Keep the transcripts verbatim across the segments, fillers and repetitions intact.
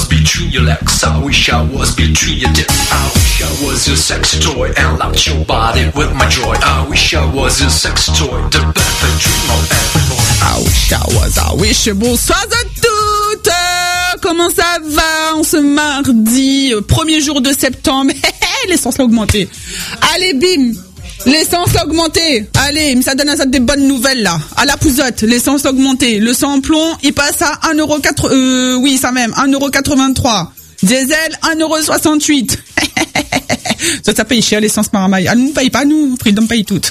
was between your legs. I wish I was between your dick. I wish I was your sex toy and locked your body with my joy. I wish I was your sex toy, the perfect dream of every boy. I wish I was, I wish. Bonsoir à toutes. Comment ça va en ce mardi, premier jour de septembre? L'essence l'a augmenté. Allez, bim. L'essence a augmenté. Allez, ça donne à ça des bonnes nouvelles là. À la pouzotte, l'essence a augmenté. Le samplon, il passe à un euro quatre, euh, oui, ça même, un euro quatre-vingt-trois. Diesel, un euro soixante-huit. Ça, ça paye cher l'essence Maramaille. Ah, nous ne paye pas, nous. Freedom paye tout.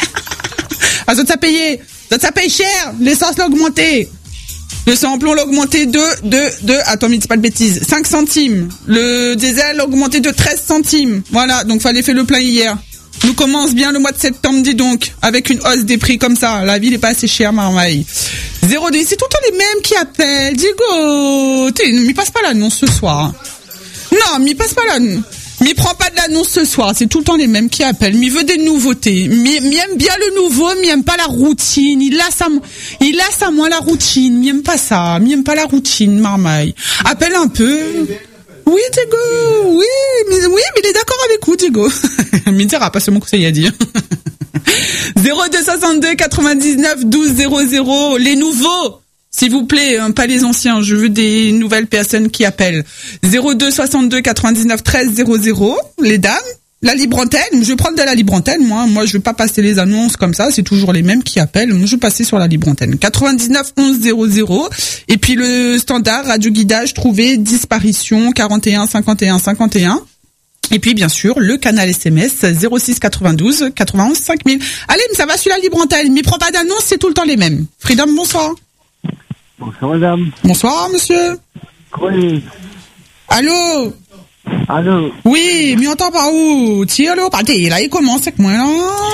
Ah, ça, ça paye. Ça, ça paye cher. L'essence l'a augmenté. Le samplon l'a augmenté de, de, de, attends, mais dis pas de bêtises, cinq centimes. Le diesel l'a augmenté de treize centimes. Voilà, donc fallait faire le plein hier. Nous commence bien le mois de septembre, dis donc, avec une hausse des prix comme ça. La ville est pas assez chère, Marmaille. zéro deux, c'est tout le temps les mêmes qui appellent. Diego, t'es, m'y passe pas l'annonce ce soir. Non, m'y passe pas l'annonce. M'y prend pas de l'annonce ce soir. C'est tout le temps les mêmes qui appellent. M'y veut des nouveautés. M'y, m'y aime bien le nouveau, m'y aime pas la routine. Il laisse à, il laisse à moi la routine. M'y aime pas ça. M'y aime pas la routine, Marmaille. Appelle un peu. Oui, Diego. Oui, mais, oui, mais il est d'accord avec vous, Diego. Mais il dira pas ce mon conseil à dire. zéro deux soixante-deux quatre-vingt-dix-neuf douze zéro zéro. Les nouveaux. S'il vous plaît, hein, pas les anciens, je veux des nouvelles personnes qui appellent. zéro deux soixante-deux quatre-vingt-dix-neuf treize zéro zéro, les dames, la libre antenne, je vais prendre de la libre antenne, moi, moi je vais pas passer les annonces comme ça, c'est toujours les mêmes qui appellent, moi je vais passer sur la libre antenne. quatre-vingt-dix-neuf onze zéro zéro, et puis le standard, radio guidage, trouvé, disparition, quarante et un cinquante et un cinquante et un. Et puis, bien sûr, le canal S M S zéro six quatre-vingt-douze quatre-vingt-onze cinq mille. Allez, mais ça va sur la libre antenne, m'y prends pas d'annonce, c'est tout le temps les mêmes. Freedom, bonsoir. Bonsoir, madame. Bonsoir, monsieur. Oui. Allô? Allô? Oui, mais entend par où? Tiens, allô, partez, là, il commence avec moi, là.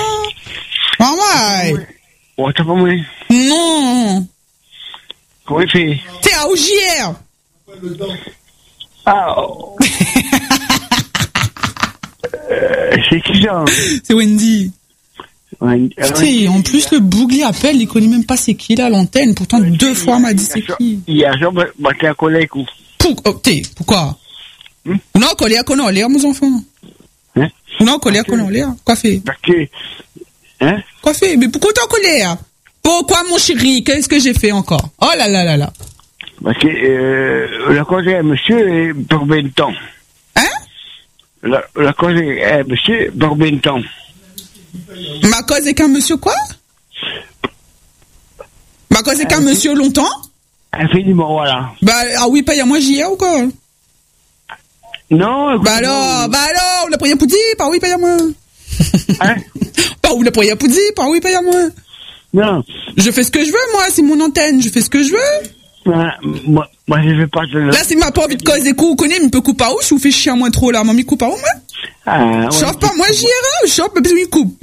Maman. Oh, t'as pas moi? Non. Comment il fait? T'es à Augière. Ah, oh. euh, c'est qui ça? C'est Wendy. Ouais, Putain, en plus, le bougli appelle, il connaît même pas c'est qui, là, à l'antenne. Pourtant, deux fois, m'a dit c'est qui. Il y a ça, bah, t'es un collègue ou? Pour, oh, t'es, pourquoi? Hmm? Non, collègue, qu'on a l'air, mes enfants. Hein? Non, collègue, qu'on a l'air. Quoi fait? Parce que, hein? Quoi fait? Mais pourquoi t'es en colère? Pourquoi, mon chéri? Qu'est-ce que j'ai fait encore? Oh là là là là. Parce que, euh, la cause est monsieur est pour combien de temps? Hein? La, la cause est monsieur pour combien de temps? Ma cause est qu'un monsieur quoi? Ma cause est qu'un monsieur longtemps? Infiniment, voilà. Bah, ah oui, pas y a moi j'y ai ou quoi? Non, écoute, bah alors, bah alors, on l'a pris un poudi, pas oui, pas y a moi. Hein? Pas où l'a pris un poudi, pas oui, pas y a moi. Non. Je fais ce que je veux, moi, c'est mon antenne, je fais ce que je veux. Ah, moi, moi, je vais pas te le... Là, c'est ma pas envie de causer coup, vous connaissez, il me peut couper à où, si vous faites chier à moi trop, là, maman, il coupe à où, moi? Ah, ouais. Chauffe pas, moi, j'y ai, je chauffe, mais il coupe.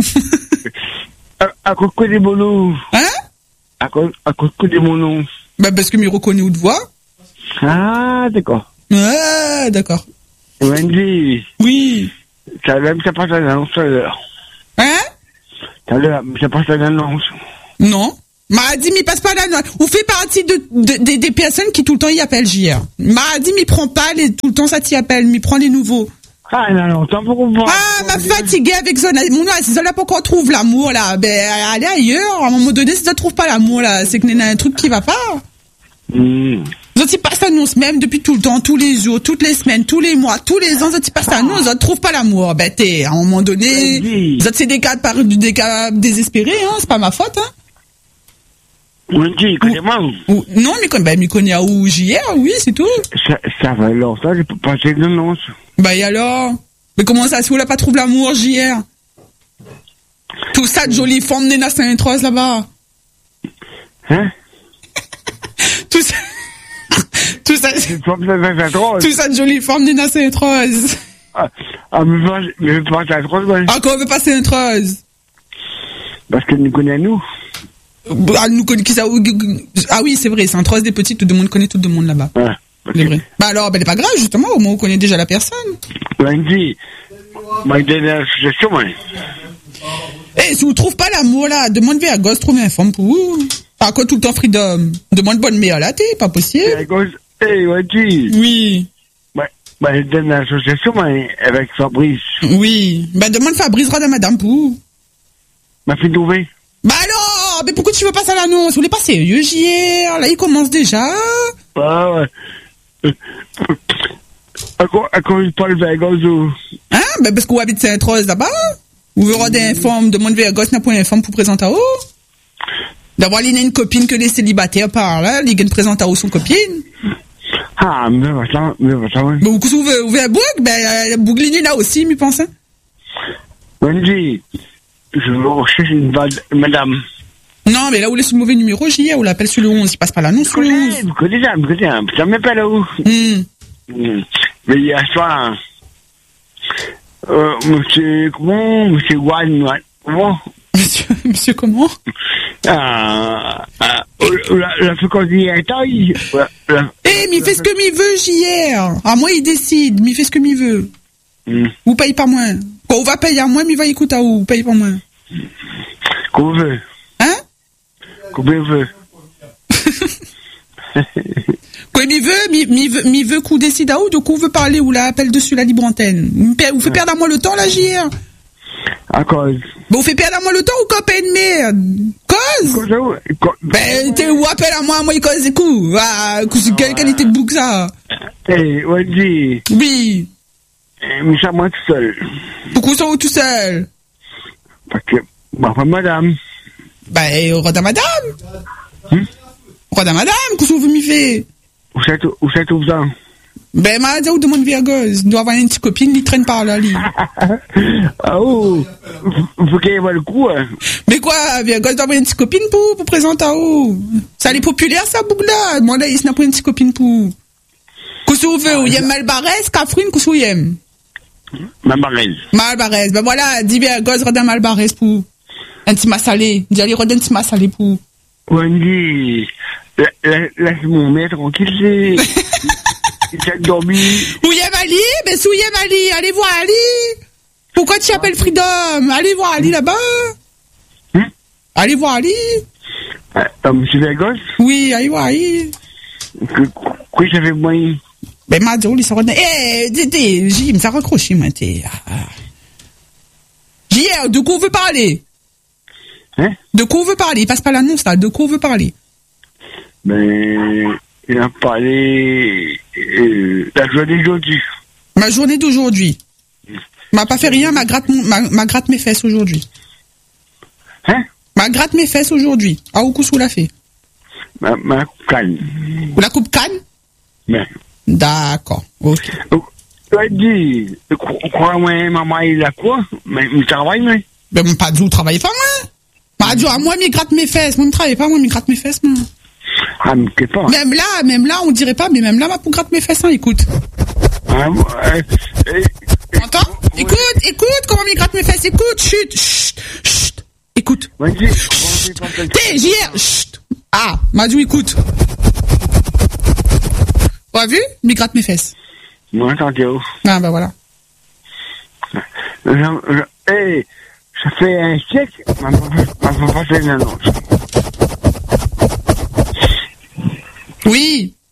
À, à cause des monos. Hein? À cause, à cause des monos. Bah, parce que m'y reconnaît où de voix. Ah, d'accord. Ah, d'accord. Wendy. Oui. Ça même, ça passe à l'annonce tout à l'heure. Hein? Ça, ça passe à l'annonce. Non. Maradi, m'y passe pas là. Vous faites partie de, de, de, des personnes qui tout le temps y appellent J R. Maradi, m'y prend pas les, tout le temps ça t'y appelle, m'y prend les nouveaux. Ah, non, non, tant pour qu'on voit. Ah, m'a fatigué avec Zona. Mon nom, c'est Zola pour qu'on trouve l'amour, là. Ben, allez ailleurs. À un moment donné, si ça trouve pas l'amour, là, c'est qu'il y a un truc qui va pas. Mmh. Vous autres, ils passent annonce même depuis tout le temps, tous les jours, toutes les semaines, tous les mois, tous les ans, vous autres, ils passent annonce, vous autres, trouvent pas l'amour. Ben, t'es, à un moment donné, vous autres, c'est des cas, par, des cas désespérés, hein, c'est pas ma faute, hein. Wendy, connais-moi ou, non, mais quand, ben, m'y connais à où j'y ai, oui, c'est tout. Ça, ça va alors, ça, j'ai pas passé l'annonce. Bah, et alors? Mais comment ça, si vous n'a pas trouvé l'amour, J R? Tout ça de jolies formes des Saint-Rose là-bas. Hein? Tout ça. Tout ça. Tout ça de jolies formes des Saint-Rose. Ah, ah, mais pas, mais pas Saint-Rose, ouais. Ah, comment on veut pas Saint-Rose? Parce qu'elle nous connaît à nous. Ah, nous connaît qui ça? Ah oui, c'est vrai, Saint-Rose des petites, tout le monde connaît tout le monde là-bas. Ouais. C'est vrai. Bah alors, ben, c'est pas grave, justement, au moins on connaît déjà la personne. Wendy, m'a donné l'association, moi. Eh, si vous trouvez pas l'amour, là, demandez à gosse trouver un femme pour vous. Pas quoi tout le temps freedom. Demande bonne mère, là, t'es, pas possible. À cause, Eh, vas-y. Oui. Bah, bah, je donne l'association mais avec Fabrice. Oui. Ben, demande Fabrice Rod à madame pour. M'a fait trouver. Bah alors, mais pourquoi tu veux passer à l'annonce? Vous l'êtes pas sérieux, J R? Là, il commence déjà. Ah, ouais. Euh, À quoi, à quoi il parle Vegas ou? Hein? Ben, parce qu'on habite Sainte-Rose là-bas. Vous verrez des formes, demande Vegas n'a pas une femme pour présenter à haut. D'avoir il y a une copine que les célibataires parlent, là. Il y a une présenter à haut son copine. Ah, mais ça, mais ça, ouais. Ben, vous ouvrez, ouvrez un boug, ben, Bouglini là aussi, m'y pense, hein. Wendy, je veux rechercher une val- madame. Non, mais là où laisse le mauvais numéro, J R, on l'appelle sur le onze, il passe pas l'annonce Je sur le connais, onze. je connais ça, je connais ça. Ça m'appelle là où? Hmm. Hmm. Mais il y a ça, euh, monsieur, comment, monsieur Wan, Wan, comment? Monsieur, monsieur comment? Ah, ah, la, la fécondité est taille. Eh, mais il fait ce que m'y veut, J R. Ah, moi, il décide, mais il fait ce que m'y veut. Hmm. Ou paye pas moins. Quand on va payer à moi, mais il va écouter à où, paye pas moins. Qu'on veut. Hein? Combien veut? Quoi, m'y veut, m'y, m'y veut, m'y veut qu'on décide à où, de quoi on veut parler, ou là, appelle dessus la libre antenne. Vous fait perdre à moi le temps, là, J R. À cause. Bon, vous fait perdre à moi le temps ou qu'on paye de merde? Cause? Cause où? Co- Ben, t'es où appelle à moi, moi, il cause des coups. Ah, quelle qualité de bouc, ça? Eh, Wendy, Oui. eh, mais ça, moi tout seul. Pourquoi ça, tout seul? Parce que, ma femme, madame. Ben, au roi de madame. Hmm? Au roi de madame, qu'est-ce que vous m'y fait? Où c'est, où c'est tout ça? Ben, ma dit, où demande Virgoz. Il doit avoir une petite copine, il traîne par là, lui. Ah, oh, faut qu'il y ait le coup, hein. Mais quoi, Virgoz doit avoir une petite copine pour, pour présenter à où? Ça, les populaire, ça, boucle là. Moi, là, il n'a pas une petite copine pour. Qu'est-ce que vous voulez? Ou y a Malbarès, Catherine, qu'est-ce que vous aimez? Ma marraine. Malbarès. Ben voilà, dis Virgoz, redonne Malbarès pour. Un petit massalé. Dis, allez, redonne un petit massalé pour. Wendy, la- la- laisse-moi mettre tranquille, c'est. Il s'est dormi. Où y a Ali? Ben, sous y a Ali. Allez voir Ali. Pourquoi tu appelles Freedom? Allez voir Ali là-bas. Hmm? Allez voir Ali. Ah, ah, monsieur Vegas, Oui, allez voir Ali. que, quoi ça fait moyen? Ben, ma il s'en redonne. Eh, t'es, t'es, Jim, ça raccroche, moi, t'es. J R, de quoi on veut parler? Hein? De quoi on veut parler? Il passe pas l'annonce, là. De quoi on veut parler? Ben, il a parlé, euh, la journée d'aujourd'hui. Ma journée d'aujourd'hui. M'a pas fait rien, m'a gratte, mon, m'a, m'a gratte mes fesses aujourd'hui. Hein? M'a gratte mes fesses aujourd'hui. Ah, où qu'on l'a fait? Ma, ma canne. Ou la coupe canne? Ben. D'accord. Ok. Wendy, crois-moi, maman, il a quoi? Mais, il travaille, mais. Ben, mon pas dit, vous travaillez pas, moi? M'a dit, à moi, m'y gratte mes fesses. Moi, ne travaille pas, moi, m'y gratte mes fesses, moi. Ah, mais c'est pas. Même là, même là, on dirait pas, mais même là, ma pour gratte mes fesses, hein, écoute. Ah, euh, euh, Entends? Écoute, écoute, comment m'y gratte mes fesses, écoute, chut, chut, chut, écoute. Wendy, comment pas quel- T'es, J R, chut. Ah, m'a dit, écoute. T'as vu? M'y gratte mes fesses. Moi, attendez, oh. Ah, ben voilà. Je, je, hey, ça fait un siècle, ma maman pas fait une annonce. Oui.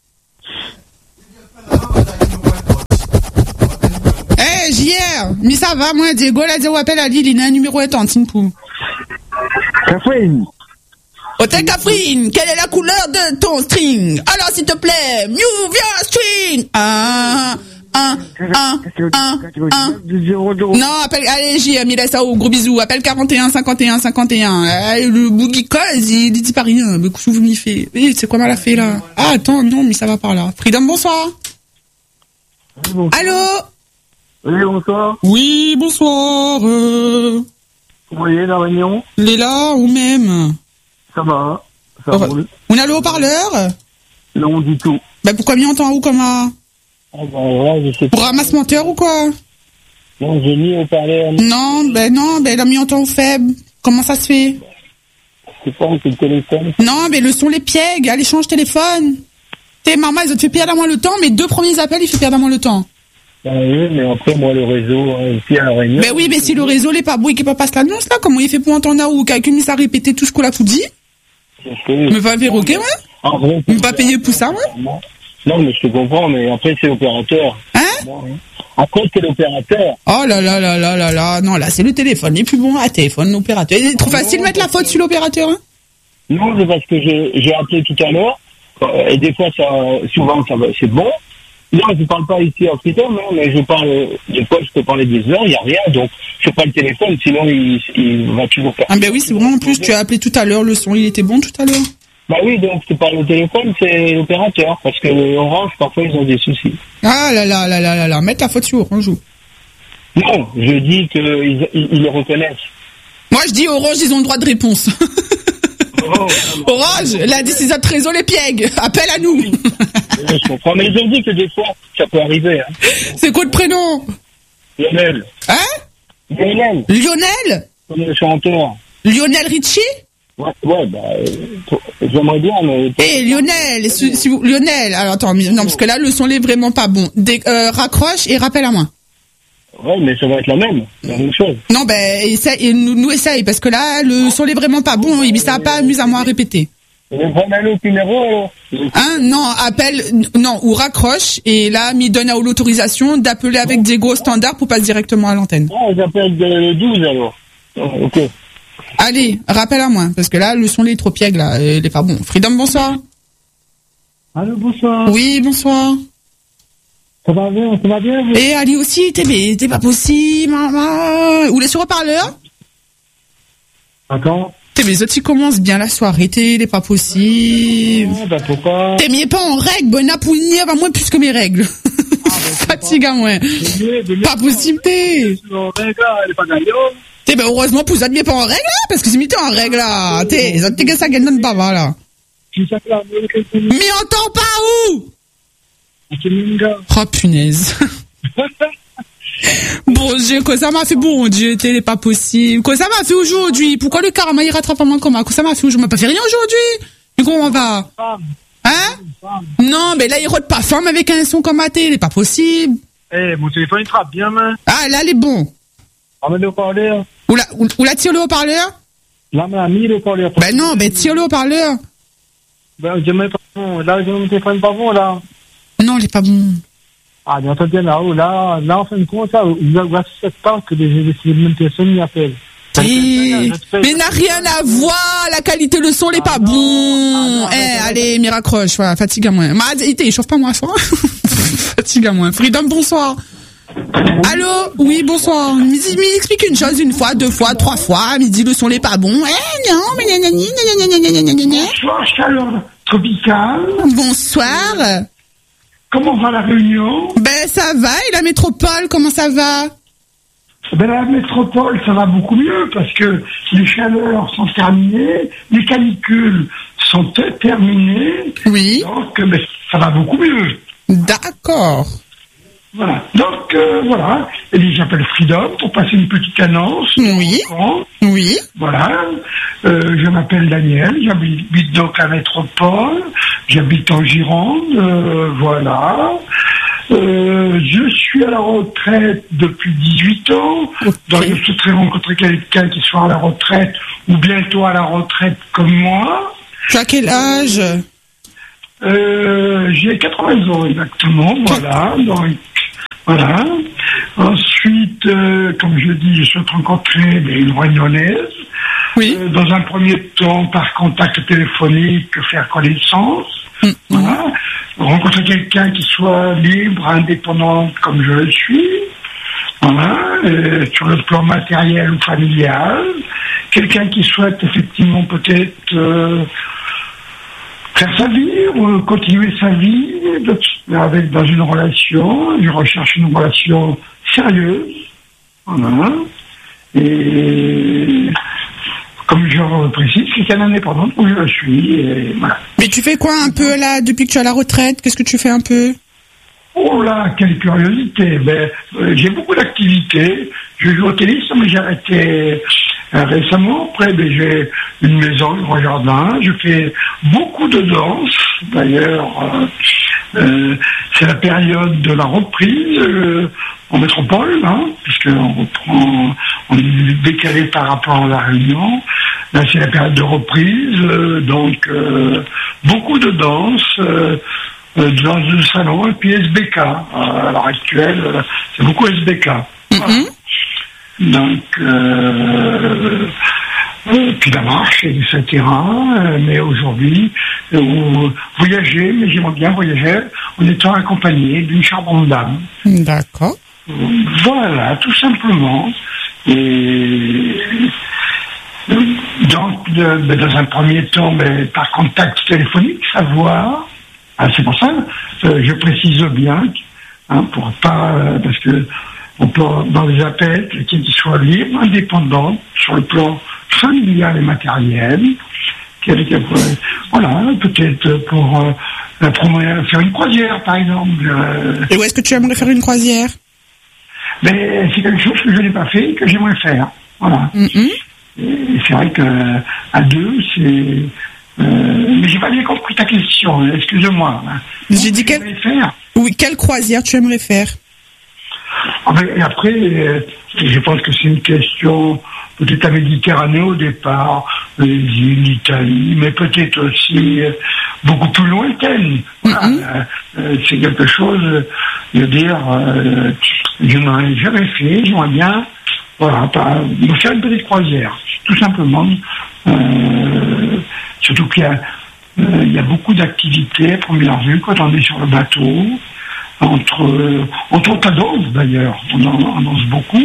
Eh, hey, J R, mais ça va, moi, Diego, là, Diego appelle à Lille, il a un numéro de tantine pour. Catherine, Hôtel Catherine, quelle est la couleur de ton string? Alors, s'il te plaît, move your string. Un, un, un, un, un. Non, appelle, allez, J R, il laisse ça au gros bisous. Appelle quarante et un, cinquante et un, cinquante et un. Eh, le boogie cause, il dit pas rien. Mais qu'est-ce que vous m'y fait? Eh, c'est quoi mal à fait, là? Ah, attends, non, mais ça va par là. Freedom, bonsoir. Allô? oui, bonsoir. Oui, bonsoir. Euh... Vous voyez la réunion? Il est là, ou même? Ça va, ça Oh, roule. on a le haut-parleur? Non, du tout. Ben, pourquoi m'y entend où, comment? Ah ben là, je sais Pour ramasse menteur ou quoi? Non, j'ai mis au parleur. Non, ben non, ben il a mis en temps faible. Comment ça se fait? C'est pas c'est le téléphone. Non, mais le son les pièges, allez change téléphone. T'es maman, ils ont fait perdre à moi le temps, mais deux premiers appels, il fait perdre à moi le temps. Ben oui, mais après, moi, le réseau, hein, ici à la réunion. Ben oui, mais si le réseau n'est pas beau et qu'il peut pas se l'annonce là, comment il fait pour entendre là ou quelqu'un mis à répéter tout ce qu'on a tout dit? Me pas verroquer, ouais? En vrai, Me pas payer pour ça, ouais? Non, mais je te comprends, mais après, c'est l'opérateur. Hein? Bon, hein. Après, c'est l'opérateur. Oh là là là là là là. Non, là, c'est le téléphone. Il est plus bon à téléphone, l'opérateur. C'est trop facile de mettre la faute sur l'opérateur, hein? Non, c'est parce que j'ai, j'ai appelé tout à l'heure, et des fois, ça, souvent, ça va, c'est bon. Non, je parle pas ici à Freedom, non, mais je parle, des fois, je peux parler des heures, il n'y a rien, donc, je pas le téléphone, sinon, il, il va toujours faire. Ah, ben oui, c'est bon. En plus, tu as appelé tout à l'heure. Le son, il était bon tout à l'heure. Bah oui, donc, je parle au téléphone, c'est l'opérateur, parce que Orange, parfois, ils ont des soucis. Ah là là là là là là. Mettre la faute sur Orange. Non, je dis qu'ils ils, ils le reconnaissent. Moi, je dis Orange, ils ont le droit de réponse. Oh, Orange, la décision de trésor les piègues. Appelle à nous. Je comprends, mais ils ont dit que des fois, ça peut arriver. Hein. C'est quoi le prénom? Lionel. Hein? Lionel. Lionel? Comme le chanteur. Lionel Richie? Ouais, ouais, bah, euh, j'aimerais bien, mais... Eh, hey, Lionel, si, si vous, Lionel, alors attends, non, parce que là, le son est vraiment pas bon. Dé, euh, raccroche et rappelle à moi. Ouais, mais ça va être la même, la même chose. Non, ben, essaye, nous, nous essaye, parce que là, le son est vraiment pas bon, et ça va pas amuser à moi à répéter. Vous prenez l'autre numéro, alors? Hein, non, appelle, non, ou raccroche, et là, m'y donne l'autorisation d'appeler avec Diego au standard pour passer directement à l'antenne. Non, j'appelle le douze, alors. Oh, ok. Allez, rappelle à moi, parce que là, le son, il est trop piègue, là, il est pas bon. Freedom, bonsoir. Allô, bonsoir. Oui, bonsoir. Ça va bien, ça va bien, vous? Et Ali aussi, t'es, mais t'es pas possible, maman. Ou les sur haut-parleurs? Attends. T'es, mais autres, tu commences bien la soirée, t'es, pas possible. Ah, bah, pourquoi? T'es, mais pas en règle, bonne apounir, va moins plus que mes règles. Ah, bah, fatigue à moi. Pas possible, t'es. T'es, ben, heureusement, pour ça, t'es pas en règle, là, parce que si t'es en règle, là, t'es, ça t'es ça gagne pas, là. Mais on t'en pas où? Oh, punaise. Bon Dieu, quoi ça m'a fait, bon Dieu, t'es pas possible. Quoi ça m'a fait aujourd'hui? Pourquoi le karma il rattrape pas moi comme ça? Quoi ça m'a fait aujourd'hui? M'a pas fait rien aujourd'hui? Mais comment on va? Hein? Non, mais là il rote pas femme avec un son comme à télé, c'est pas possible. Eh, hey, mon téléphone il trappe bien, main. Ah, là, il est bon. Ramène le haut-parleur. Ou la, ou, ou la tire le haut-parleur? Là, mais a mis le haut-parleur. Ben non, ben tire le haut-parleur. Ben, je mets pas bon. Là, j'ai mon téléphone pas bon, là. Non, il est pas bon. Ah, mais entends bien là-haut, là, là, en fin de compte, là, vous acceptez pas que les, les, les mêmes personnes y appellent. Mais n'a rien à voir, la qualité le son n'est ah pas non, bon. Ah eh, allez, m'y raccroche, voilà, fatigue à moi. Ma, il chauffe pas moi, fort. Fatigue à moi. Freedom, bonsoir. Allô? Oui, bonsoir. M'explique une chose une fois, deux fois, trois fois. Midi, le son n'est pas bon. Eh, non, mais nanani, nanani, nanani. Bonsoir, chaleur tropicale. Bonsoir. Comment va la Réunion? Ben, ça va. Et la métropole, comment ça va? Ben, la métropole, ça va beaucoup mieux parce que les chaleurs sont terminées, les canicules sont terminées. Oui. Donc, ben, ça va beaucoup mieux. D'accord. Voilà. Donc, euh, voilà. Et j'appelle Freedom pour passer une petite annonce. Oui. Oui. Voilà. Euh, je m'appelle Daniel. J'habite donc à Métropole. J'habite en Gironde. Euh, voilà. Euh, je suis à la retraite depuis dix-huit ans. Okay. Donc, je souhaiterais rencontrer quelqu'un qui soit à la retraite ou bientôt à la retraite comme moi. Tu as quel âge? Euh, j'ai quatre-vingts ans exactement. Voilà. Donc, voilà. Ensuite, euh, comme je dis, je souhaite rencontrer une Réunionnaise. Oui. Euh, dans un premier temps, par contact téléphonique, faire connaissance. Mmh. Voilà. Rencontrer quelqu'un qui soit libre, indépendant comme je le suis. Voilà. Euh, sur le plan matériel ou familial. Quelqu'un qui souhaite effectivement peut-être euh, faire sa vie, ou continuer sa vie avec, dans une relation. Je recherche une relation sérieuse. Voilà. Et comme je précise, c'est un indépendant où je suis. Et voilà. Mais tu fais quoi un peu là, depuis que tu es à la retraite? Qu'est-ce que tu fais un peu? Oh là, quelle curiosité. Ben, euh, j'ai beaucoup d'activités. Je joue au tennis, mais j'ai arrêté euh, récemment. Après, ben, j'ai une maison, un grand jardin. Je fais beaucoup de danse. D'ailleurs, euh, euh, c'est la période de la reprise euh, en métropole, hein, puisqu'on reprend, on est décalé par rapport à la Réunion. Là, c'est la période de reprise, euh, donc euh, beaucoup de danse. Euh, euh, dans le salon, et puis S B K. Euh, à l'heure actuelle, euh, c'est beaucoup S B K. Mm-hmm. Voilà. Donc, euh, euh, puis la marche, et cetera. Euh, mais aujourd'hui, euh, voyager, mais j'aimerais bien voyager en étant accompagné d'une charmante dame. D'accord. Voilà, tout simplement. Et donc, de, de, dans un premier temps, mais par contact téléphonique, savoir. Ah, c'est pour ça, euh, je précise bien, hein, pour pas, euh, parce que on peut dans les appels, quelqu'un qui soit libre, indépendant sur le plan familial et matériel. Quelqu'un, voilà, peut-être pour euh, la promo- faire une croisière, par exemple. Euh, Et où est-ce que tu aimerais faire une croisière? Mais c'est quelque chose que je n'ai pas fait et que j'aimerais faire. Voilà. Mm-hmm. Et c'est vrai que à deux, c'est. Euh, mais j'ai pas bien compris ta question. Excuse-moi. J'ai dit quelle. Faire. Oui, quelle croisière tu aimerais faire? Ah ben, et après, euh, je pense que c'est une question peut-être la Méditerranée au départ, les îles d'Italie, mais peut-être aussi euh, beaucoup plus lointaine. Voilà. Mm-hmm. Euh, euh, c'est quelque chose de dire, euh, je n'en ai jamais fait, j'aimerais bien, voilà, pas, me faire une petite croisière, tout simplement. Euh, surtout qu'il y a, euh, il y a beaucoup d'activités à première vue quand on est sur le bateau. Entre, euh, entre autres, à danse d'ailleurs, on, on danse beaucoup.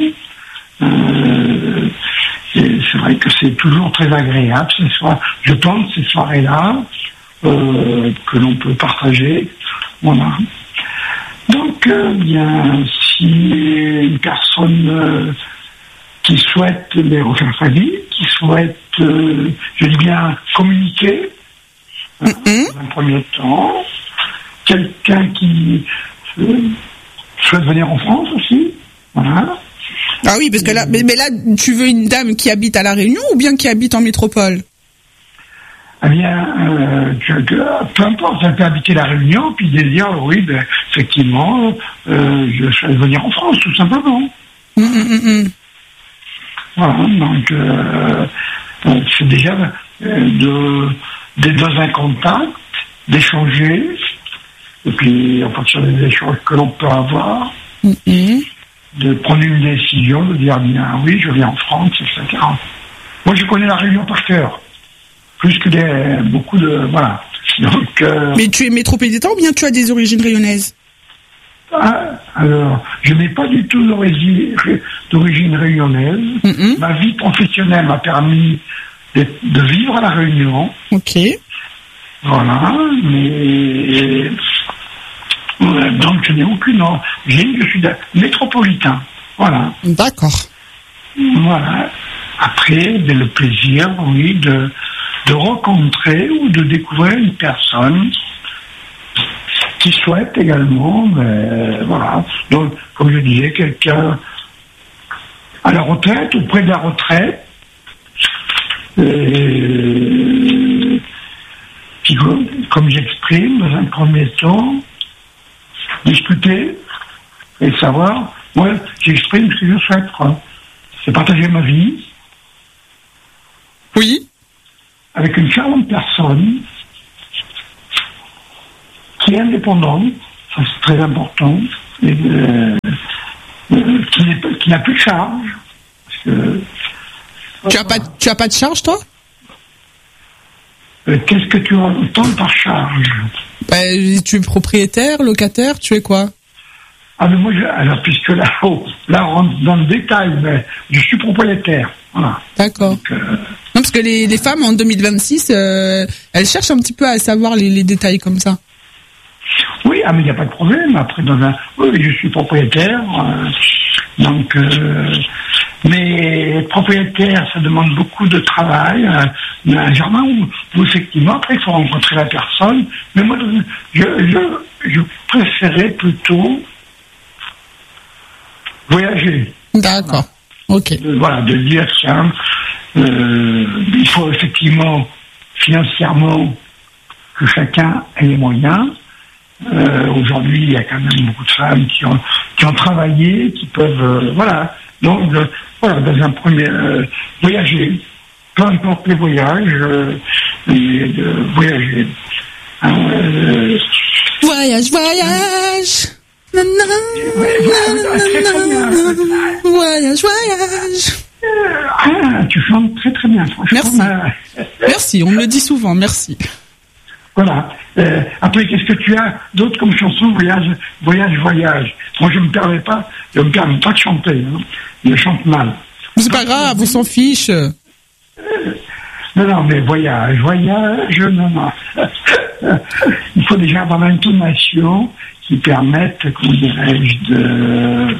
Euh, et c'est vrai que c'est toujours très agréable, ces soir, je pense, ces soirées-là, euh, que l'on peut partager. Voilà. Donc, euh, bien, si une personne euh, qui souhaite les refaire sa vie, qui souhaite, euh, je dis bien, communiquer, hein, Mm-hmm. dans un premier temps, quelqu'un qui euh, souhaite venir en France aussi, voilà. Ah oui, parce que là, mais, mais là, tu veux une dame qui habite à La Réunion ou bien qui habite en métropole? Eh bien, euh, que, que, peu importe, elle peut habiter La Réunion, puis dire, oui, ben, effectivement, euh, je souhaite venir en France, tout simplement. Hum, hum, hum, hum. Voilà, donc, euh, euh, c'est déjà euh, de, d'être dans un contact, d'échanger, et puis, en fonction des échanges que l'on peut avoir, Hum, hum. de prendre une décision, de dire, bien, oui, je viens en France, et cetera. Moi, je connais La Réunion par cœur. Plus que des, beaucoup de... Voilà. Donc, euh, Mais tu es métropolitain ou bien tu as des origines réunionnaises? ah, alors, je n'ai pas du tout d'origine, d'origine réunionnaise. Mm-hmm. Ma vie professionnelle m'a permis de, de vivre à La Réunion. Ok. Voilà. Mais... euh, donc, je n'ai aucune... origine, je suis de- métropolitain. Voilà. D'accord. Voilà. Après, j'ai le plaisir, oui, de... de rencontrer ou de découvrir une personne qui souhaite également, mais voilà. Donc, comme je disais, quelqu'un à la retraite ou près de la retraite, et qui, comme j'exprime, dans un premier temps, discuter et savoir, moi, j'exprime ce que je souhaite, quoi. C'est partager ma vie Oui. avec une charmante personne qui est indépendante, ça c'est très important, et, euh, euh, qui, n'est pas- qui n'a plus de charge. Parce que, Tu as pas, tu as pas de charge, toi? euh, qu'est-ce que tu entends par charge? Ben, tu es propriétaire, locataire, tu es quoi? Ah mais moi, je, alors puisque là, oh, là on rentre dans le détail, mais je suis propriétaire. Voilà. D'accord. Donc, euh, Non, parce que les, les femmes en deux mille vingt-six, euh, elles cherchent un petit peu à savoir les, les détails comme ça. oui, ah mais il n'y a pas de problème. Après, dans un, oui, je suis propriétaire. euh, donc, euh, mais être propriétaire, ça demande beaucoup de travail. euh, Il y a un jardin où, où, effectivement, après, il faut rencontrer la personne. Mais moi, je, je, je préférais plutôt voyager. D'accord. Ok. De, voilà, de dire, tiens, euh, il faut effectivement, financièrement, que chacun ait les moyens. Euh, aujourd'hui, il y a quand même beaucoup de femmes qui ont, qui ont travaillé, qui peuvent, euh, voilà. Donc, de- voilà, dans un premier, euh, voyager, peu importe les voyages, euh, et de voyager. Euh, Toi, Voyage, voyage. Na, na, Ouais, na, très, na, très bien. na, voyage, voyage. Euh, Ah, tu chantes très très bien, franchement. Merci. Euh, Merci, on me le dit souvent, merci. Voilà. Euh, après, qu'est-ce que tu as d'autre comme chanson? Voyage, voyage, voyage. Moi, je ne me permets pas, je me permets pas de chanter. Hein. Je chante mal. Mais c'est pas grave, on s'en fiche. Non, non, mais voyage, voyage, non, non. Il faut déjà avoir l'intonation qui permette, comment dirais-je, de...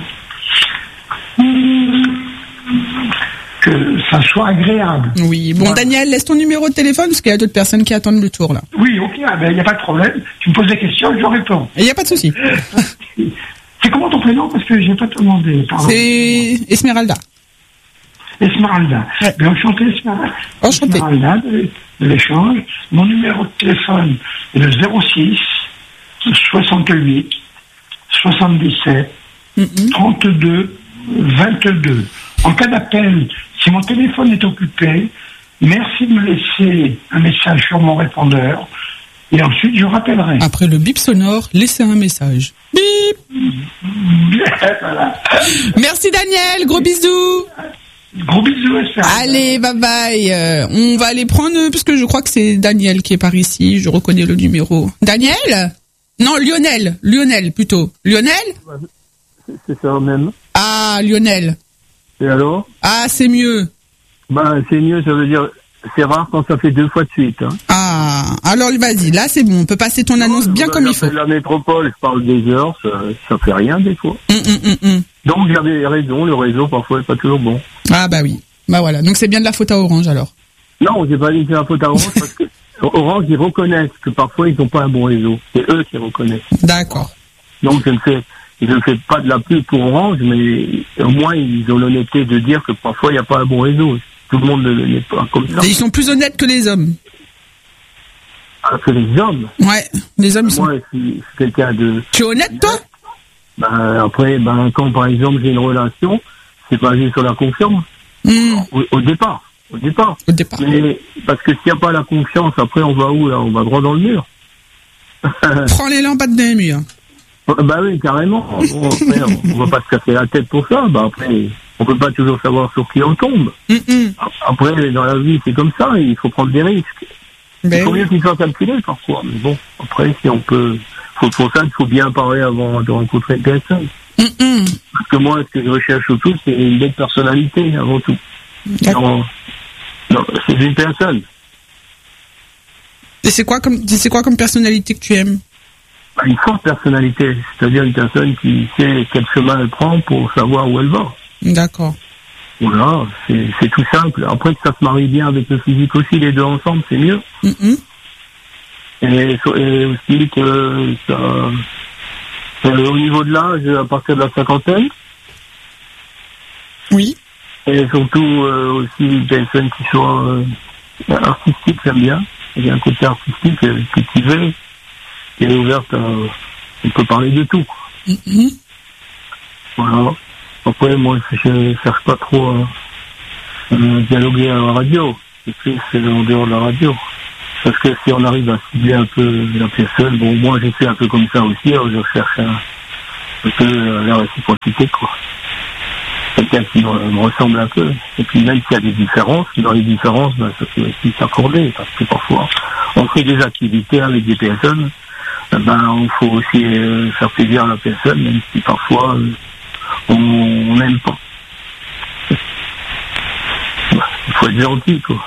que ça soit agréable. Oui, bon, Voilà. Daniel, laisse ton numéro de téléphone parce qu'il y a d'autres personnes qui attendent le tour là. Oui, ok, il ah ben, n'y a pas de problème. Tu me poses des questions, je réponds. Il n'y a pas de souci. C'est comment ton prénom? Parce que j'ai pas demandé. Pardon. C'est Esmeralda. Esmeralda. Ouais. Ben, enchanté, Esmeralda. Enchanté. Esmeralda de, de l'échange. Mon numéro de téléphone est le zéro six soixante-huit soixante-dix-sept Mm-mm. trente-deux vingt-deux. En cas d'appel, si mon téléphone est occupé, merci de me laisser un message sur mon répondeur et ensuite je rappellerai. Après le bip sonore, laissez un message. Bip. Voilà. Merci Daniel, gros bisous. Gros bisous, Esmeralda. Allez, bye bye. Euh, on va aller prendre, euh, parce que je crois que c'est Daniel qui est par ici, je reconnais le numéro. Daniel? Non, Lionel. Lionel, plutôt. Lionel? C'est ça même. Ah, Lionel. Et alors? Ah, c'est mieux. Bah, c'est mieux, ça veut dire, c'est rare quand ça fait deux fois de suite. Hein. Ah, alors vas-y, là c'est bon, on peut passer ton annonce bien Bah, comme il faut. La métropole, je parle des heures, ça, ça fait rien des fois. Hum, hum, hum, hum. Donc j'avais raison, le réseau parfois est pas toujours bon. Ah bah oui, bah voilà, donc c'est bien de la faute à Orange alors. Non, j'ai pas dit que c'est la faute à Orange parce que Orange, ils reconnaissent que parfois ils n'ont pas un bon réseau. C'est eux qui reconnaissent. D'accord. Donc je ne fais, je ne fais pas de la pub pour Orange, mais au moins ils ont l'honnêteté de dire que parfois il n'y a pas un bon réseau. Tout le monde n'est pas comme ça. Et ils sont plus honnêtes que les hommes. Ah, que les hommes. Ouais, les hommes ils sont... Moi, je suis je suis quelqu'un de... Tu es honnête toi? Ben, après, ben, quand par exemple j'ai une relation, c'est basé sur la confiance. Hum, Au, au départ. Au départ. Au départ. Mais parce que s'il n'y a pas la confiance, après on va où là? On va droit dans le mur. Prends les lampades des murs. Bah oui, carrément. Bon, après, on, on va pas se casser la tête pour ça. Bah après, on peut pas toujours savoir sur qui on tombe. Hum, hum. Après, dans la vie, c'est comme ça. Il faut prendre des risques. Il Ben faut oui. bien qu'il soit calculé parfois. Mais bon, après, si on peut, faut, pour ça, il faut bien parler avant de rencontrer une personne. Hum, hum. Parce que moi, ce que je recherche surtout, c'est une belle personnalité avant tout. D'accord. Non, non, c'est une personne. Et c'est quoi comme c'est quoi comme personnalité que tu aimes? Bah, une forte personnalité, c'est-à-dire une personne qui sait quel chemin elle prend pour savoir où elle va. D'accord. Voilà, c'est c'est tout simple. Après que ça se marie bien avec le physique aussi, les deux ensemble, c'est mieux. Hum, hum. Et, so- et aussi que ça, euh, au niveau de l'âge, à partir de la cinquantaine, Oui. et surtout euh, aussi une personne qui soit euh, artistique, j'aime bien. Il y a un côté artistique, euh, cultivé, qui est ouverte à... On peut parler de tout. Hum, hum. Voilà. Après, moi, je ne cherche pas trop à, à dialoguer à la radio. C'est plus c'est en dehors de la radio. Parce que si on arrive à cibler un peu la personne, bon, moi, j'ai fait un peu comme ça aussi. Alors je cherche un, un peu la réciprocité, quoi. Quelqu'un qui me, me ressemble un peu. Et puis, même s'il y a des différences, dans les différences, ben, ça peut aussi s'accorder. Parce que parfois, on fait des activités avec des personnes. Ben, il faut aussi euh, faire plaisir à la personne, même si parfois... Euh, on n'aime pas. Il faut être gentil, quoi.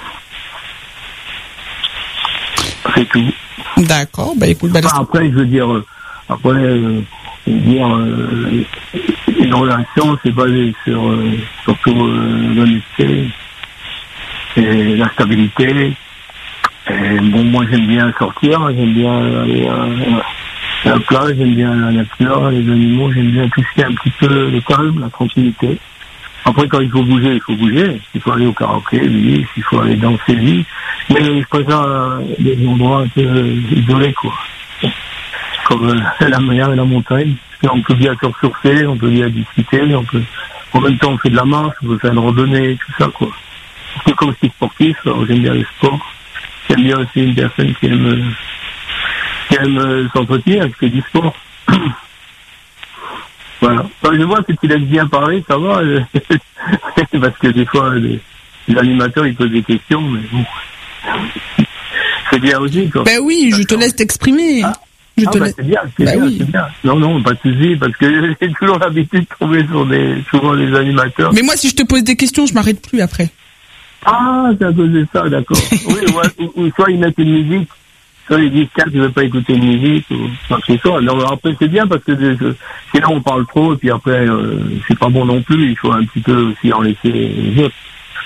C'est tout. D'accord. Bah écoute, bah, laisse- Enfin, après, je veux dire, euh, après, euh, je veux dire, euh, une relation, c'est basé sur euh, surtout euh, l'honnêteté et la stabilité. Et bon, moi, j'aime bien sortir, j'aime bien aller à, à la plage, j'aime bien la nature, les animaux, j'aime bien tout ce qui est un petit peu le calme, la tranquillité. Après, quand il faut bouger, il faut bouger. S'il faut aller au karaoké, oui. S'il faut aller danser, oui. Mais je préfère euh, des endroits un peu euh, isolés, quoi. Comme euh, la mer et la montagne. On peut bien surfer, on peut bien discuter, on peut... En même temps, on fait de la marche, on peut faire une randonnée, tout ça, quoi. Parce que comme je suis sportif, alors j'aime bien le sport. J'aime bien aussi une personne qui aime, euh, qui aime euh, s'entretenir, je fais du sport. Voilà. Enfin, je vois que tu laisses bien parler, ça va. euh, Parce que des fois, les, les animateurs, ils posent des questions, mais bon. C'est bien aussi, quoi. Ben oui, je te laisse t'exprimer. Ah. Je Ah te bah, laisse. c'est bien, c'est Bah bien, oui. c'est bien. Non, non, pas de souci, parce que j'ai toujours l'habitude de tomber sur des, souvent des animateurs. Mais moi, si je te pose des questions, je m'arrête plus après. Ah, c'est à cause de ça, d'accord. Oui, ouais, ou, ou soit ils mettent une musique, soit ils disent, tiens, tu veux pas écouter une musique, ou quoi que ce soit. Non, après, c'est bien, parce que de, de, sinon on parle trop, et puis après, euh, c'est pas bon non plus, il faut un petit peu aussi en laisser les autres.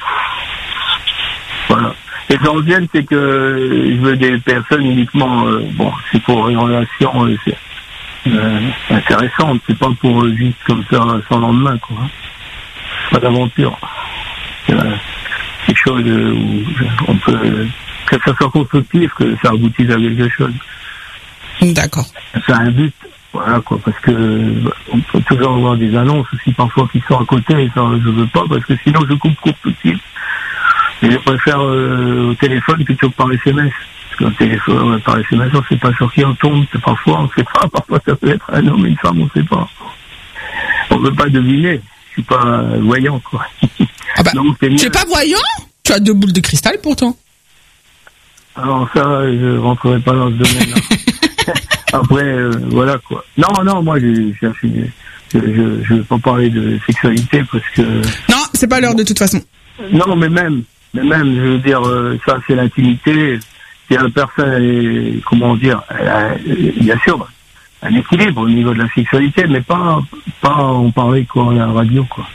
Voilà. L'essentiel, c'est que je veux des personnes uniquement, euh, bon, c'est pour une relation euh, c'est, euh, intéressante, c'est pas pour euh, juste comme ça, sans lendemain, quoi. Pas d'aventure. Euh, quelque chose euh, où on peut, euh, que ça soit constructif, que ça aboutisse à quelque chose. D'accord. C'est un but, voilà, quoi, parce que euh, on peut toujours avoir des annonces aussi parfois qui sont à côté, et ça, je veux pas, parce que sinon je coupe court tout de suite. Et je préfère euh, au téléphone plutôt que par S M S. Parce qu'au téléphone, ouais, par S M S, on ne sait pas sur qui on tombe. Parfois, on ne sait pas. Parfois, ça peut être un homme, une femme, on ne sait pas. On ne peut pas deviner. Je suis pas voyant, quoi. Ah bah, Donc, c'est tu mieux. es pas voyant? Tu as deux boules de cristal pourtant. Alors ça, je ne rentrerai pas dans ce domaine-là. Après, euh, voilà, quoi. Non, non, moi, je cherche une... Je ne veux pas parler de sexualité parce que... Non, c'est pas l'heure de toute façon. Non, mais même... Mais même, je veux dire, euh, ça, c'est l'intimité. Si la personne, elle est, comment dire, elle a, bien sûr, un équilibre au niveau de la sexualité, mais pas, pas en parler, quoi, à la radio, quoi.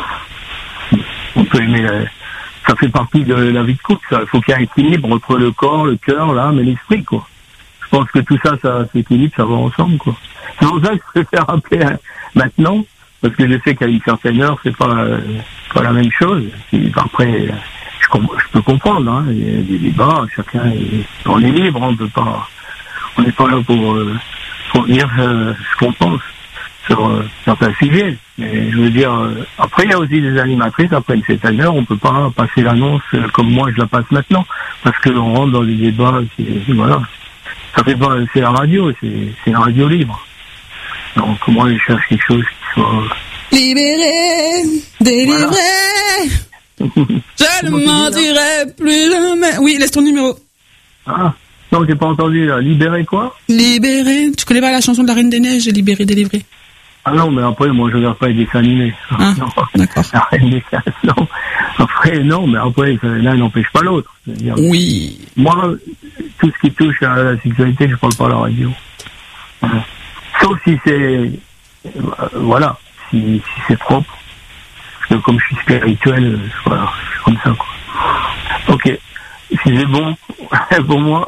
On peut aimer, la, ça fait partie de la vie de couple, ça. Il faut qu'il y ait un équilibre entre le corps, le cœur, l'âme et l'esprit, quoi. Je pense que tout ça, ça s'équilibre, ça va ensemble, quoi. C'est pour ça que je préfère appeler hein, maintenant, parce que je sais qu'à une certaine heure, c'est pas, euh, pas la même chose. Et après, je, je peux comprendre, hein, il y a des débats, chacun est, on est libre, on peut pas, on n'est pas là pour, euh, pour dire euh, ce qu'on pense sur euh, certains sujets. Mais je veux dire, euh, après il y a aussi des animatrices, après une certaine heure, on peut pas passer l'annonce euh, comme moi je la passe maintenant, parce qu'on rentre dans les débats, c'est, voilà. Ça fait pas, c'est la radio, c'est, c'est la radio libre. Donc moi je cherche quelque chose qui soit... Libéré, délivré. Voilà. Je ne mentirai plus jamais. Oui, laisse ton numéro. Ah, non, j'ai pas entendu. Là. Libéré quoi? Libéré. Tu connais pas la chanson de la Reine des Neiges, Libéré, délivré? Ah non, mais après, moi, je regarde pas les dessins animés. Ah, non, d'accord. La Reine des Neiges, non. Après, non, mais après, l'un n'empêche pas l'autre. C'est-à-dire, oui. Moi, tout ce qui touche à la sexualité, je parle pas à la radio. Voilà. Sauf si c'est... Euh, voilà, si, si c'est propre. Parce que comme je suis spirituel, voilà, c'est comme ça, quoi. Ok. Si c'est bon, pour moi.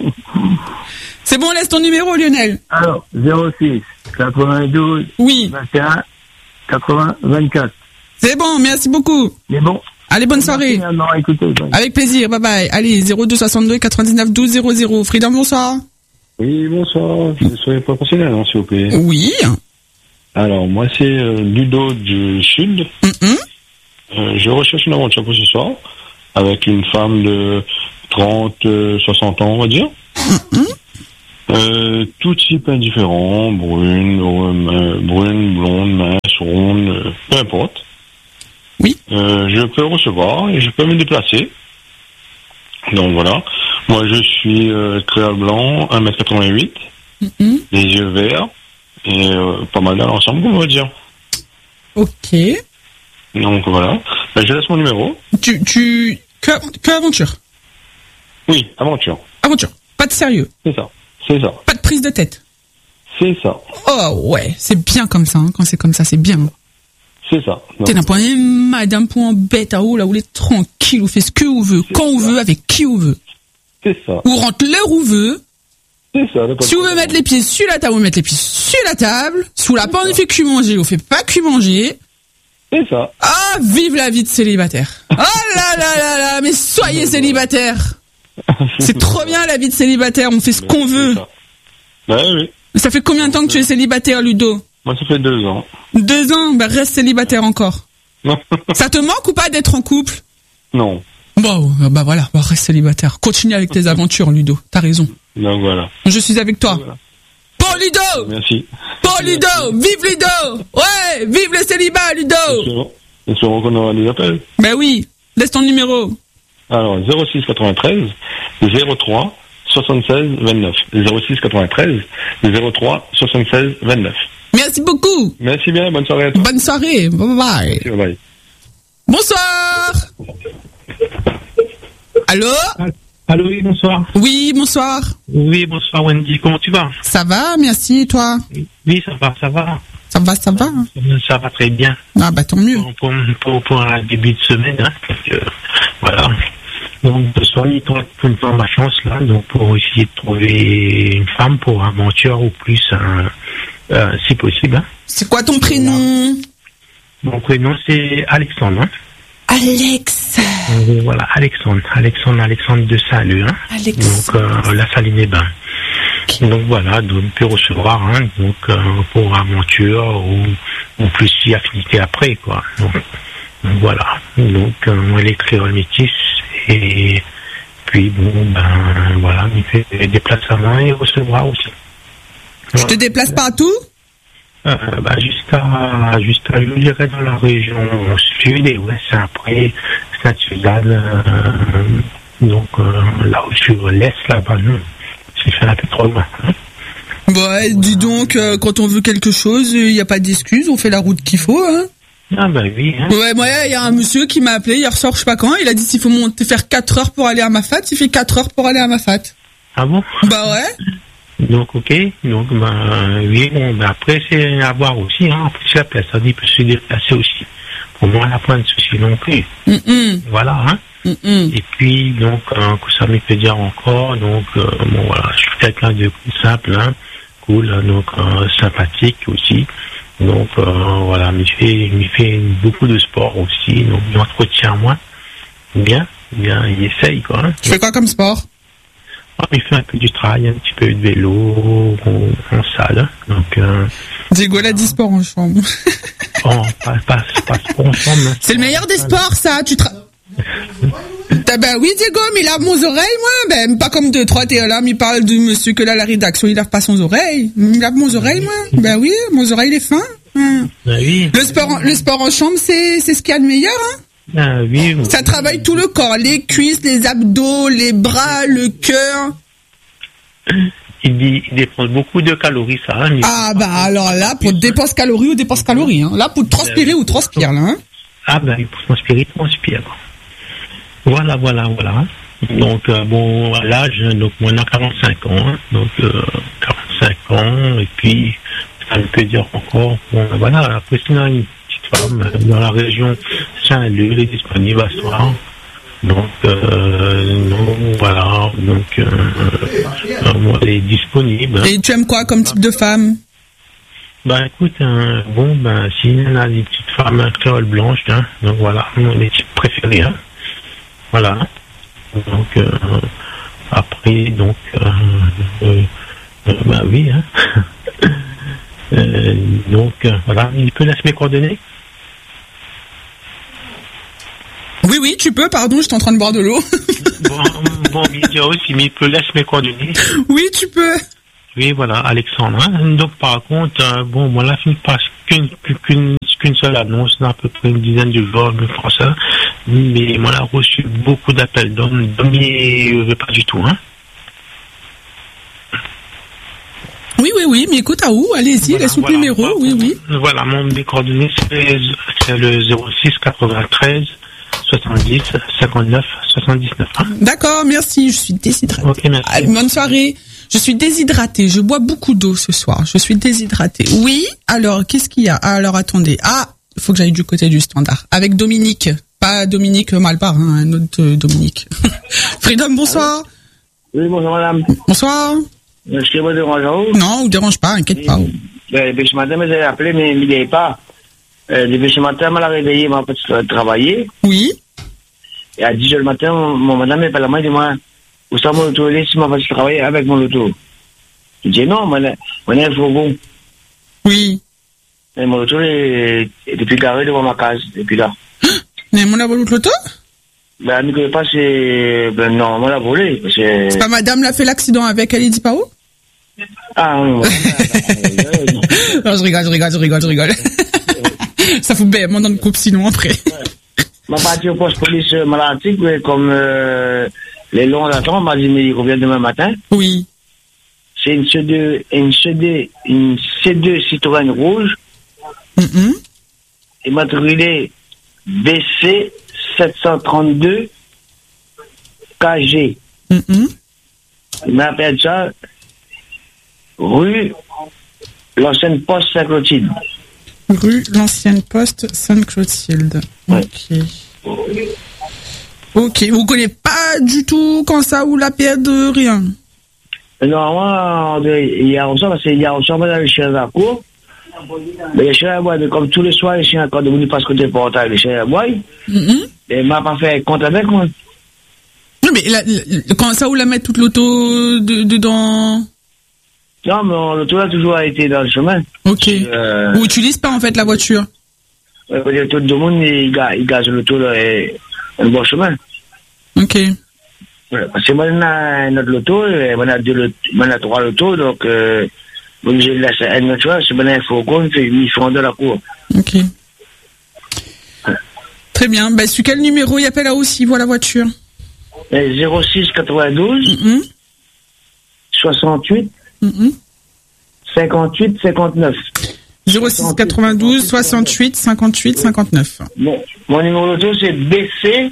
C'est bon, laisse ton numéro, Lionel. Alors, zéro six quatre-vingt-douze oui. vingt et un quatre-vingts vingt-quatre. C'est bon, merci beaucoup. C'est bon. Allez, bonne soirée. Non, écoutez, avec plaisir, bye bye. Allez, zéro deux soixante-deux quatre-vingt-dix-neuf douze zéro zéro. Freedom, bonsoir. Oui, bonsoir. Soyez professionnel, hein, s'il vous plaît. Oui. Alors, moi, c'est euh, Ludo du Sud. Mm-hmm. Euh, je recherche une aventure pour ce soir, avec une femme de trente, soixante ans, on va dire. Mm-hmm. Euh, tout type indifférent, brune, euh, brune, blonde, mince, ronde, euh, peu importe. Oui. Euh, je peux recevoir et je peux me déplacer. Donc voilà. Moi, je suis euh, créole blanc, un mètre quatre-vingt-huit, mm-hmm. les yeux verts, et euh, pas mal dans l'ensemble, on va dire. Ok. Donc voilà. Ben, je laisse mon numéro. Tu, tu, que, que aventure. Oui, aventure. Aventure. Pas de sérieux. C'est ça. C'est ça. Pas de prise de tête. C'est ça. Oh ouais, c'est bien comme ça, hein. Quand c'est comme ça, c'est bien. C'est ça. T'es d'un point madame point bête à où là où il est tranquille, où fait ce que on veut, quand on veut, avec qui on veut. C'est ça. Ou rentre l'heure où veut. C'est ça. Si vous voulez mettre les pieds sur la table, vous mettez les pieds sur la table. Sous la porte, on fait cul manger, on fait pas cul manger. C'est ça. Ah, vive la vie de célibataire. Oh là là là là, mais soyez célibataire. C'est trop bien la vie de célibataire, on fait ce qu'on veut. Bah oui. Ça fait combien de temps que tu es célibataire, Ludo? Moi, ça fait deux ans. Deux ans? Bah reste célibataire encore. Ça te manque ou pas d'être en couple? Non. Bon, bah voilà, bah reste célibataire. Continue avec tes aventures, Ludo. T'as raison. Donc voilà. Je suis avec toi. Voilà. Pour Ludo. Merci. Pour Ludo. Vive Ludo. Ouais, vive le célibat, Ludo. Espérons qu'on aura des appels. Ben oui. Laisse ton numéro. Alors, zéro six quatre-vingt-treize, zéro trois, soixante-seize, vingt-neuf. zéro six quatre-vingt-treize, zéro trois, soixante-seize, vingt-neuf. Merci beaucoup. Merci bien, bonne soirée à toi. Bonne soirée. Bye bye. Merci, bye bye. Bonsoir. Allô? Allô, oui, bonsoir. Oui, bonsoir. Oui, bonsoir Wendy, comment tu vas? Ça va, merci, et toi? Oui, ça va, ça va. Ça va, ça va. Ça va très bien. Ah bah tant mieux. Pour, pour, pour, pour un début de semaine, hein, parce que, voilà. Donc, ce soir, il tombe dans ma chance, là, donc pour essayer de trouver une femme pour un menteur ou plus, un, euh, si possible. Hein. C'est quoi ton prénom? Mon prénom, c'est Alexandre. Hein. Alex. Euh, voilà, Alexandre. Alexandre, Alexandre de Salut. Hein. Alex. Donc, euh, la Saline-et-Bains. Okay. Donc, voilà, donc, on peut recevoir, hein, donc, euh, pour aventure ou, ou plus si affinité après, quoi. Donc, donc voilà. Donc, euh, elle est créole métisse et puis, bon, ben, voilà, il fait des déplacements et recevoir aussi. Je voilà. te déplace partout? Euh, bah, jusqu'à, jusqu'à, je dirais, dans la région sud et ouest, après, Sainte-Suzanne, euh, donc, euh, là où sur l'est, là-bas, non. C'est fait un peu trop loin. Hein. Bah, dis donc, euh, quand on veut quelque chose, il n'y a pas d'excuse, on fait la route qu'il faut, hein. Ah, bah oui, hein. Ouais, moi, il y a un monsieur qui m'a appelé hier soir, je sais pas quand, il a dit s'il faut monter, faire quatre heures pour aller à Mafat, il fait quatre heures pour aller à Mafat. Ah bon? Bah ouais. Donc, ok. Donc, ben, oui, bon, ben, après, c'est à voir aussi, hein. Après, c'est la place. Ça dit, il peut se déplacer aussi. Pour moi, la point de souci non plus. Mm-mm. Voilà, hein. Mm-mm. Et puis, donc, euh, que ça me peut dire encore, donc, euh, bon, voilà, je suis quelqu'un de simple, hein. Cool, hein, donc, euh, sympathique aussi. Donc, euh, voilà, il fait, il fait beaucoup de sport aussi. Donc, il entretient moins. Bien, bien, il essaye, quoi. Hein. Tu fais quoi comme sport? Ah, il fait un peu du trail, un petit peu de vélo, en, en salle. Donc, euh, Diego, il a dit sport en chambre. Oh, pas, pas, pas sport en chambre. C'est le meilleur des sports, ça. Tu tra... Ben oui, Diego, mais il lave mon oreille, moi. Ben, pas comme deux, trois, t'es là, mais il parle du monsieur que là, à la rédaction, il lave pas son oreille. Il lave mon oreille, moi. Ben oui, mon oreille, il est fin. Hein. Ben oui. Le sport, en, le sport en chambre, c'est, c'est ce qu'il y a de meilleur, hein. Ah, oui, oui. Ça travaille tout le corps, les cuisses, les abdos, les bras, le cœur. Il, dit, il dépense beaucoup de calories, ça. Hein, ah bah alors là, pour dépense calories ou dépense calories. Hein. Là, pour transpirer ou transpire, là. Hein. Ah ben, pour transpirer, transpire. Voilà, voilà, voilà. Donc, euh, bon, à l'âge, donc moi, on a quarante-cinq ans. Hein, donc, euh, quarante-cinq ans, et puis, ça me peut dire encore, bon, voilà, après, c'est une petite femme dans la région Saint-Leu, elle est disponible à soir. Donc, euh, non, voilà, donc, euh, euh, elle est disponible. Et tu aimes quoi comme type de femme? Ben, écoute, hein, bon, ben, si il y en a des petites femmes à créole blanche, hein, donc voilà, mes types préférés, hein. Voilà. Donc, euh, après, donc, euh, euh, euh, ben oui, hein. euh, donc, euh, voilà, il peut laisser mes coordonnées? Oui, oui, tu peux, pardon, j'étais en train de boire de l'eau. bon, bon, vidéo aussi, mais il peut laisser mes coordonnées. Oui, tu peux. Oui, voilà, Alexandre. Hein. Donc, par contre, euh, bon, moi, là, je ne passe qu'une, qu'une, qu'une seule annonce, à peu près une dizaine de jours, je crois ça. Mais moi, j'ai reçu beaucoup d'appels d'hommes, mais euh, pas du tout, hein. Oui, oui, oui, mais écoute, à où? Allez-y, voilà, laisse mon voilà, numéro, voilà, oui, oui. Voilà, mon mes coordonnées, c'est, c'est le zéro six quatre-vingt-treize soixante-dix cinquante-neuf soixante-dix-neuf. Hein. D'accord, merci, je suis déshydratée. Ok, merci. Allez, bonne soirée. Je suis déshydratée, je bois beaucoup d'eau ce soir, je suis déshydratée. Oui, alors, qu'est-ce qu'il y a? Alors, attendez. Ah, il faut que j'aille du côté du standard. Avec Dominique. Pas Dominique Malpart, hein, un autre euh, Dominique. Freedom, bonsoir. Oui, bonjour madame. Bonsoir. Est-ce que vous dérange? Non, vous dérange pas, inquiète oui. pas. Ben, depuis ce matin, vous avez appelé, mais il n'y pas. Euh, depuis ce matin, elle m'a réveillé, m'a fait travailler. Oui. Et à dix heures du matin, mon madame est pas là, moi, il dit, moi, où ça, mon auto, si m'a fait travailler avec mon auto. Je dis, non, moi, on est un fourgon. Oui. Et mon auto est, est depuis garé devant ma case, depuis là. Mais mon abonnement l'auto? Ben, elle ne connaît pas, c'est, ben, non, on l'a volé. C'est, C'est pas madame l'a fait l'accident avec, elle, il dit pas où? ah, non, Non, je rigole, je rigole, je rigole, je rigole. Ça fout bien, moi dans le groupe sinon après. ma partie au poste police maladie, mais comme, euh, les longs d'attente, m'a dit, mais il revient demain matin. Oui. C'est une C deux, une C deux, une C deux Citroën rouge, Mm-hmm. immatriculée B C sept cent trente-deux K G. Mm-hmm. Il m'appelle ça rue l'ancienne poste Saint-Clotilde. Rue l'ancienne poste Sainte-Clotilde. Ouais. Ok. Ok, vous connaissez pas du tout quand ça ou la perte de rien? Normalement, il y a un parce qu'il y a un sort dans les chiens à la cour. Mais les chiens à bois, comme tous les soirs, les chiens, quand ils passent côté portail, les chiens à bois, Mm-hmm. et m'a pas fait compte avec moi. Non, mais la, la- quand ça ou la mettre toute l'auto de- dedans? Non, mais on- l'auto a toujours été dans le chemin. Ok. Euh, Ou utilise pas en fait la voiture? euh, tout le monde, il ga- il gaze l'auto là, et un bon chemin. Ok. Ouais, parce que moi, on a notre loto, et on a deux lotos, on a trois lotos, donc, euh, donc je laisse un autre choix, c'est bon, il faut qu'on fait huit francs de la cour. Ok. Très bien. Bah, sur quel numéro il appelle là aussi, voilà la voiture? Et zéro six quatre-vingt-douze, Mhm. soixante-huit, Mhm. cinquante-huit, cinquante-neuf. zéro six quatre-vingt-douze soixante-huit cinquante-huit cinquante-neuf. Bon, mon numéro loto, c'est B C,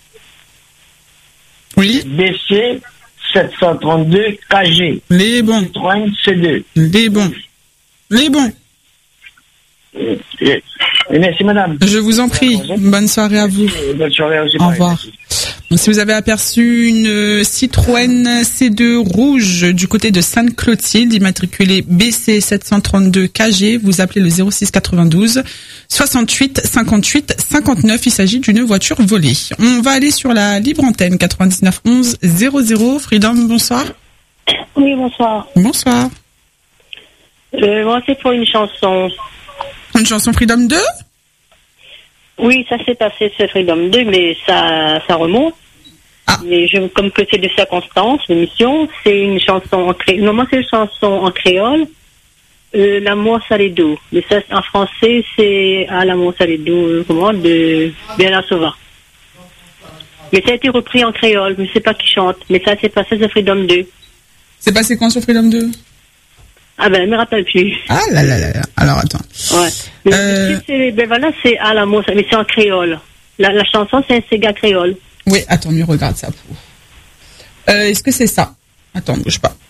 Oui. B C sept cent trente-deux K G. Les bons. Citroën C deux. Les bons. Les bons. Et, et- et merci, madame. Je vous en prie. Bonne soirée à vous. Et bonne soirée aussi. Au revoir. Donc, si vous avez aperçu une euh, Citroën C deux rouge du côté de Sainte-Clotilde, immatriculée B C sept cent trente-deux K G, vous appelez le zéro six quatre-vingt-douze soixante-huit cinquante-huit cinquante-neuf. Il s'agit d'une voiture volée. On va aller sur la libre antenne quatre-vingt-dix-neuf onze zéro zéro. Freedom, bonsoir. Oui, bonsoir. Bonsoir. Euh, moi, c'est pour une chanson. Une chanson Freedom deux? Oui, ça s'est passé, c'est Freedom deux, mais ça, ça remonte. Ah. Mais je, comme que c'est de circonstances, l'émission, c'est une chanson en créole. Non, moi, c'est une chanson en créole. Euh, L'amour salé d'eau. Mais ça, en français, c'est ah, L'amour salé d'eau, euh, comment, de Bernard Sauvin. Mais ça a été repris en créole, je ne sais pas qui chante. Mais ça s'est passé, c'est Freedom deux. C'est passé quand sur Freedom deux? Ah ben, je me rappelle plus. Ah là là là là. Alors attends. Ouais. Mais Euh, c'est, ben voilà, c'est à la mot, mais c'est en créole. La, la chanson, c'est un Sega créole. Oui, attends, mieux regarde ça. Pour... Euh, est-ce que c'est ça? Attends, bouge pas.